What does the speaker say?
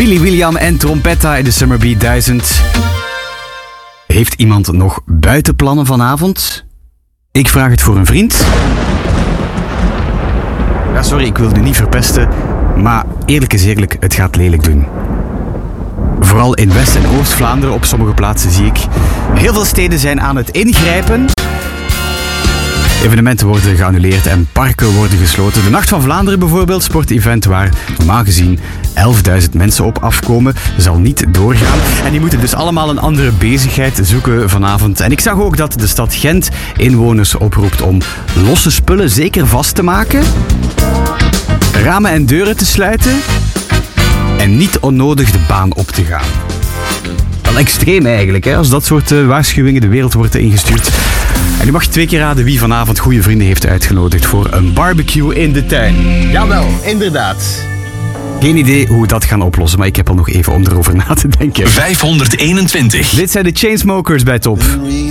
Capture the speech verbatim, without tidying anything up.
Billy William en Trompetta in de Summer Beat duizend. Heeft iemand nog buitenplannen vanavond? Ik vraag het voor een vriend. Ja, sorry, ik wilde u niet verpesten, maar eerlijk is eerlijk, het gaat lelijk doen. Vooral in West- en Oost-Vlaanderen op sommige plaatsen zie ik. Heel veel steden zijn aan het ingrijpen. Evenementen worden geannuleerd en parken worden gesloten. De Nacht van Vlaanderen bijvoorbeeld, sportevent waar normaal gezien elfduizend mensen op afkomen, zal niet doorgaan. En die moeten dus allemaal een andere bezigheid zoeken vanavond. En ik zag ook dat de stad Gent inwoners oproept om losse spullen zeker vast te maken, ramen en deuren te sluiten en niet onnodig de baan op te gaan. Wel extreem eigenlijk, hè, als dat soort uh, waarschuwingen de wereld worden ingestuurd. En u mag twee keer raden wie vanavond goede vrienden heeft uitgenodigd voor een barbecue in de tuin. Jawel, inderdaad. Geen idee hoe we dat gaan oplossen, maar ik heb al nog even om erover na te denken. vijfhonderdeenentwintig. Dit zijn de Chainsmokers bij Top.